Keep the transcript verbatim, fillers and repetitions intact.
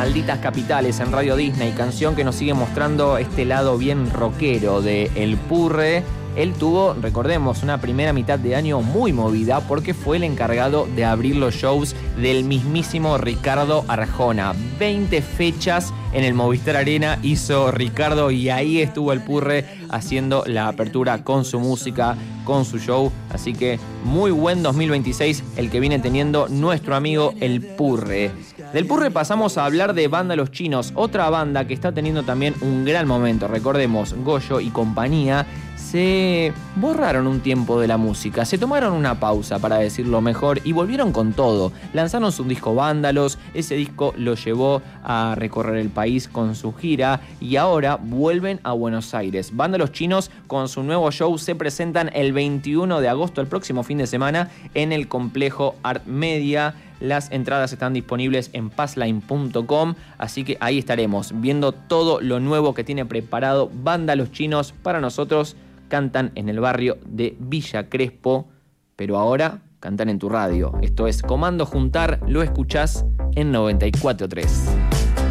Malditas Capitales en Radio Disney, canción que nos sigue mostrando este lado bien rockero de El Purre. Él tuvo, recordemos, una primera mitad de año muy movida porque fue el encargado de abrir los shows del mismísimo Ricardo Arjona. veinte fechas en el Movistar Arena hizo Ricardo y ahí estuvo El Purre haciendo la apertura con su música, con su show. Así que muy buen dos mil veintiséis el que viene teniendo nuestro amigo El Purre. Del Purre pasamos a hablar de Banda Los Chinos, otra banda que está teniendo también un gran momento. Recordemos, Goyo y compañía se borraron un tiempo de la música, se tomaron una pausa, para decirlo mejor, y volvieron con todo. Lanzaron su disco Vándalos, ese disco lo llevó a recorrer el país con su gira y ahora vuelven a Buenos Aires. Banda Los Chinos con su nuevo show se presentan el veintiuno de agosto, el próximo fin de semana, en el complejo Art Media. Las entradas están disponibles en passline punto com, así que ahí estaremos viendo todo lo nuevo que tiene preparado Banda Los Chinos para nosotros. Cantan en el barrio de Villa Crespo, pero ahora cantan en tu radio. Esto es Comando Juntar, lo escuchás en noventa y cuatro punto tres.